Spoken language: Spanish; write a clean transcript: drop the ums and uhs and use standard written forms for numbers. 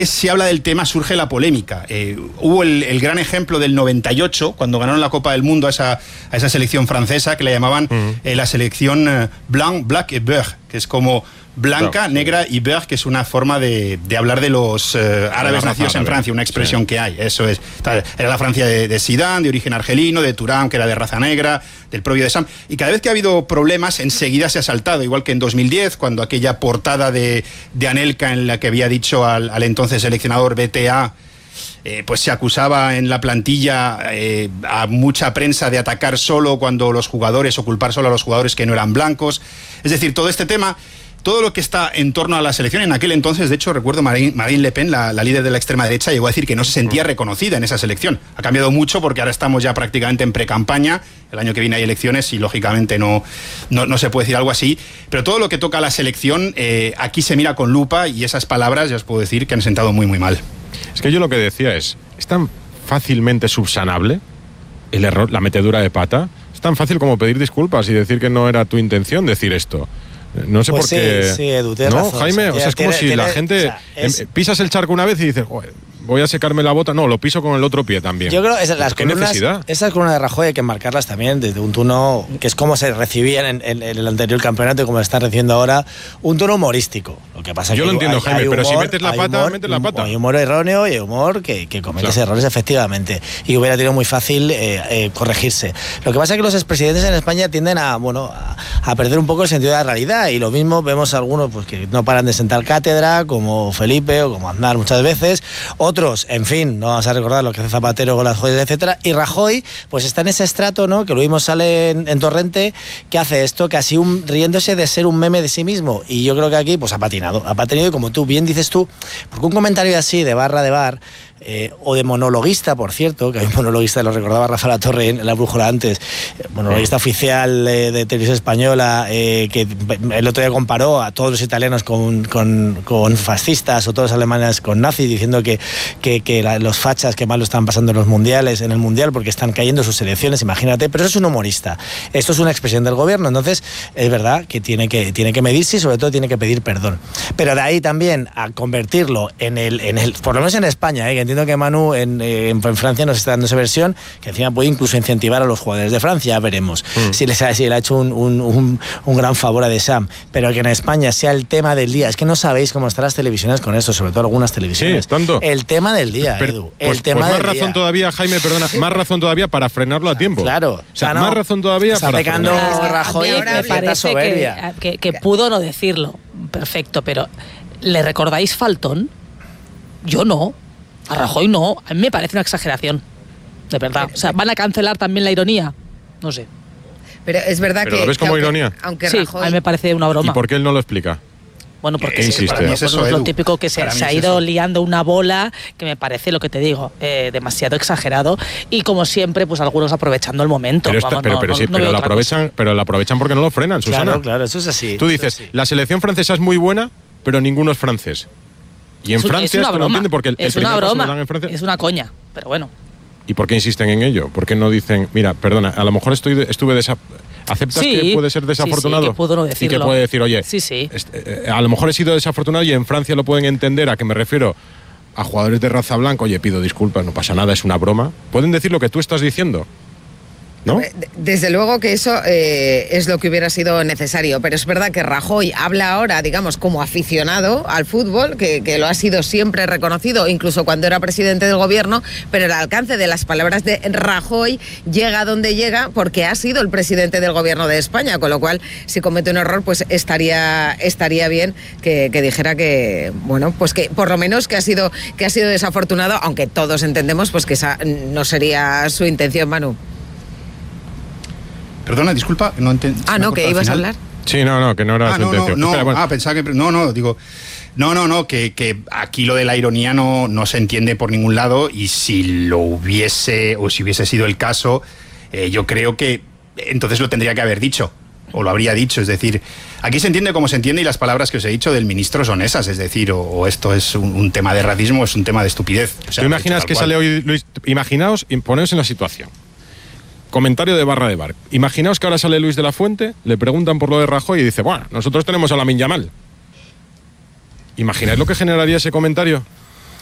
Si habla del tema surge la polémica. Hubo el gran ejemplo del 98, cuando ganaron la Copa del Mundo a esa selección francesa, que le llamaban la selección Blanc, Black et Beurre, que es como blanca, negra y beurre, que es una forma de hablar de los árabes nacidos en Francia, una expresión que hay. Eso es. Era la Francia de Zidane, de origen argelino, de Thuram, que era de raza negra, del propio Deschamps. Y cada vez que ha habido problemas, enseguida se ha saltado, igual que en 2010, cuando aquella portada de Anelka en la que había dicho al entonces seleccionador BTA, pues se acusaba en la plantilla a mucha prensa de atacar solo cuando los jugadores, o culpar solo a los jugadores que no eran blancos. Es decir, todo este tema, todo lo que está en torno a la selección, en aquel entonces, de hecho, recuerdo Marine Le Pen, la líder de la extrema derecha, llegó a decir que no se sentía reconocida en esa selección. Ha cambiado mucho porque ahora estamos ya prácticamente en precampaña, el año que viene hay elecciones y lógicamente no se puede decir algo así, pero todo lo que toca a la selección, aquí se mira con lupa, y esas palabras, ya os puedo decir, que han sentado muy, muy mal. Es que yo lo que decía es tan fácilmente subsanable el error, la metedura de pata, es tan fácil como pedir disculpas y decir que no era tu intención decir esto. No sé pues por qué. Sí, Edu, tienes ¿no, razón, Jaime? O sea, es como si la gente pisas el charco una vez y dices, voy a secarme la bota. No, lo piso con el otro pie también. Yo creo que esas columnas de Rajoy hay que marcarlas también desde un tono que es como se recibían en el anterior campeonato y como se está recibiendo ahora, un tono humorístico. Lo que pasa yo que lo entiendo, Jaime, pero si metes la pata, metes la pata. Hay humor erróneo y hay humor que cometes errores, efectivamente. Y hubiera sido muy fácil corregirse. Lo que pasa es que los expresidentes en España tienden a perder un poco el sentido de la realidad. Y lo mismo vemos algunos pues que no paran de sentar cátedra, como Felipe o como Aznar muchas veces. Otros, en fin, no vamos a recordar lo que hace Zapatero con las joyas, etcétera. Y Rajoy, pues está en ese estrato, ¿no? Que lo mismo sale en Torrente, que hace esto, casi riéndose de ser un meme de sí mismo. Y yo creo que aquí, pues ha patinado, y como tú bien dices tú, porque un comentario así de barra de bar, o de monologuista, por cierto, que hay un monologuista, lo recordaba Rafa Latorre en La Brújula antes, monologuista oficial de Televisión Española, que el otro día comparó a todos los italianos con fascistas, o todos los alemanes con nazis, diciendo que los fachas que mal lo están pasando en el mundial, porque están cayendo sus elecciones, imagínate. Pero eso es un humorista, esto es una expresión del gobierno, entonces es verdad que tiene que medirse y sobre todo tiene que pedir perdón. Pero de ahí también a convertirlo en el por lo menos en España, que entiendo que Manu en Francia nos está dando esa versión, que encima puede incluso incentivar a los jugadores de Francia, veremos si le ha hecho un gran favor a Deschamps, pero que en España sea el tema del día. Es que no sabéis cómo están las televisiones con esto, sobre todo algunas televisiones. Sí, tanto. El tema del día, Edu. Más razón todavía, Jaime, perdona, más razón todavía para frenarlo a tiempo. Claro. O sea, más razón todavía está para pecando Rajoy me parece soberbia. Que pudo no decirlo, perfecto, pero ¿le recordáis Faltón? Yo no. A Rajoy no, a mí me parece una exageración, de verdad. O sea, ¿van a cancelar también la ironía? No sé. Pero es verdad ¿Pero lo ves como ironía? Aunque sí, Rajoy... a mí me parece una broma. ¿Y por qué él no lo explica? Bueno, porque insiste. Es lo típico que se ha ido liando una bola, que me parece, lo que te digo, demasiado exagerado, y como siempre, pues algunos aprovechando el momento. Pero la aprovechan porque no lo frenan, Susana. Claro, eso es así. Tú dices, la selección francesa es muy buena, pero ninguno es francés. Y en Francia esto no entiende porque es una broma, es una coña, pero bueno. ¿Y por qué insisten en ello? ¿Por qué no dicen, mira, perdona, a lo mejor ¿aceptas que puede ser desafortunado? Sí, que puedo no decirlo. Y que puede decir, oye, a lo mejor he sido desafortunado y en Francia lo pueden entender, ¿a qué me refiero? A jugadores de raza blanca, oye, pido disculpas, no pasa nada, es una broma. ¿Pueden decir lo que tú estás diciendo? ¿No? Desde luego que eso es lo que hubiera sido necesario, pero es verdad que Rajoy habla ahora, digamos, como aficionado al fútbol, que lo ha sido siempre reconocido, incluso cuando era presidente del gobierno, pero el alcance de las palabras de Rajoy llega donde llega porque ha sido el presidente del gobierno de España, con lo cual, si comete un error, pues estaría bien que dijera que, bueno, pues que por lo menos que ha sido desafortunado, aunque todos entendemos pues que esa no sería su intención, Manu. Perdona, disculpa, no entendí. No, que ibas a hablar. Sí, no, que no era su intención. Pensaba que... No, que aquí lo de la ironía no se entiende por ningún lado, y si lo hubiese, o si hubiese sido el caso, yo creo que entonces lo tendría que haber dicho, o lo habría dicho. Es decir, aquí se entiende como se entiende, y las palabras que os he dicho del ministro son esas, es decir, o esto es un tema de racismo, o es un tema de estupidez. O sea, ¿tú imaginas que sale hoy Luis? Imaginaos, poneos en la situación. Comentario de barra de bar. Imaginaos que ahora sale Luis de la Fuente, le preguntan por lo de Rajoy y dice, bueno, nosotros tenemos a Lamine Yamal. ¿Imagináis lo que generaría ese comentario?